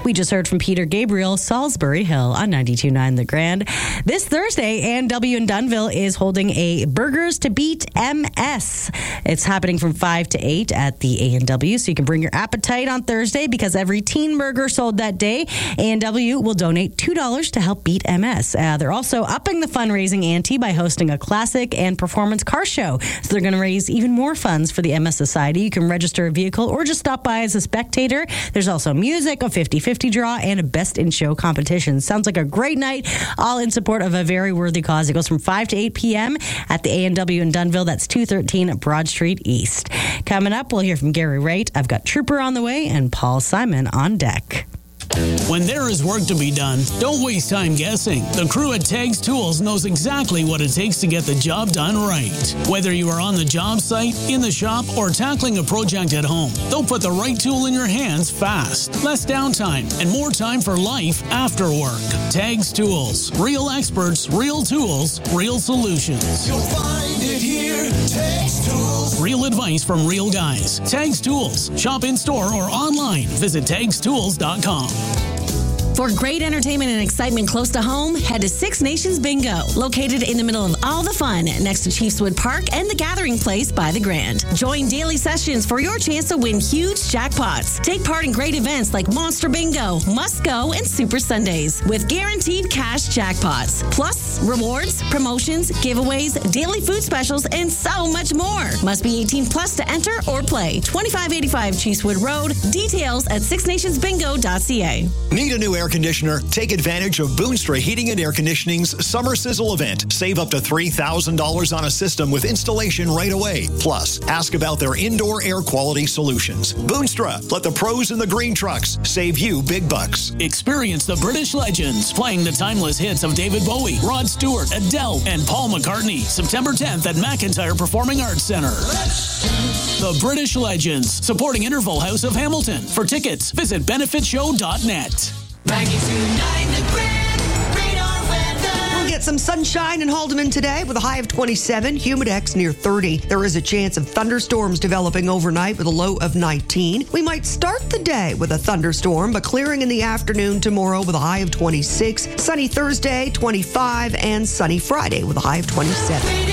We just heard from Peter Gabriel, Salisbury Hill on 92.9 The Grand. This Thursday, A&W in Dunnville is holding a Burgers to Beat MS. It's happening from 5 to 8 at the A&W, so you can bring your appetite on Thursday because every teen burger sold that day, A&W will donate $2 to help beat MS. They're also upping the fundraising ante by hosting a classic and performance car show. So they're going to raise even more funds for the MS Society. You can register a vehicle or just stop by as a spectator. There's also music, a 50-50 draw, and a Best in Show competition. Sounds like a great night, all in support of a very worthy cause. It goes from 5 to 8 p.m. at the A&W in Dunnville. That's 213 Broad Street East. Coming up, we'll hear from Gary Wright. I've got Trooper on the way and Paul Simon on deck. When there is work to be done, don't waste time guessing. The crew at Tags Tools knows exactly what it takes to get the job done right. Whether you are on the job site, in the shop, or tackling a project at home, they'll put the right tool in your hands fast. Less downtime and more time for life after work. Tags Tools. Real experts, real tools, real solutions. You'll find it here. Tags Tools. Real advice from real guys. Tags Tools. Shop in store or online. Visit tagstools.com. For great entertainment and excitement close to home, head to Six Nations Bingo, located in the middle of all the fun next to Chiefswood Park and the Gathering Place by the Grand. Join daily sessions for your chance to win huge jackpots. Take part in great events like Monster Bingo, Must Go, and Super Sundays with guaranteed cash jackpots. Plus, rewards, promotions, giveaways, daily food specials, and so much more. Must be 18 plus to enter or play. 2585 Chiefswood Road. Details at sixnationsbingo.ca. Need a new air conditioner? Take advantage of Boonstra Heating and Air Conditioning's Summer Sizzle event. Save up to $3,000 on a system with installation right away. Plus, ask about their indoor air quality solutions. Boonstra, let the pros in the green trucks save you big bucks. Experience the British legends playing the timeless hits of David Bowie, Rod Stewart, Adele, and Paul McCartney. September 10th at McIntyre Performing Arts Center. The British Legends, supporting Interval House of Hamilton. For tickets, visit benefitshow.net. 92.9 The Grand, radar weather. We'll get some sunshine in Haldeman today with a high of 27, Humidex near 30. There is a chance of thunderstorms developing overnight with a low of 19. We might start the day with a thunderstorm, but clearing in the afternoon tomorrow with a high of 26. Sunny Thursday, 25, and sunny Friday with a high of 27.